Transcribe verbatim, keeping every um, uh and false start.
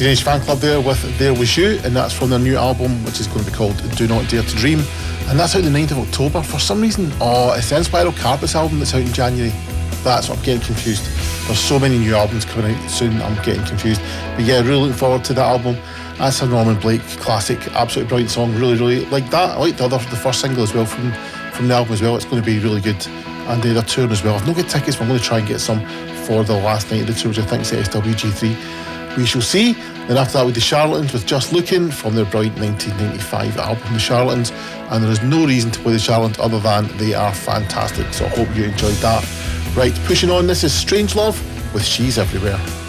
Teenage Fan Club there with There Was You, and that's from their new album, which is going to be called Do Not Dare to Dream, and that's out the ninth of October. For some reason, oh, it's the Inspiral Carpets album that's out in January. That's what I'm getting confused. There's so many new albums coming out soon, I'm getting confused. But yeah, really looking forward to that album. That's a Norman Blake classic, absolutely brilliant song. Really, really like that. I like the other, the first single as well from, from the album as well. It's going to be really good. And uh, they're touring as well. I've not got tickets, but I'm going to try and get some for the last night of the tour, which I think is at S W G three. We shall see. Then after that, with the Charlatans with Just Looking from their brilliant nineteen ninety-five album, The Charlatans. And there is no reason to play the Charlatans other than they are fantastic. So I hope you enjoyed that. Right, pushing on, this is Strangelove with She's Everywhere.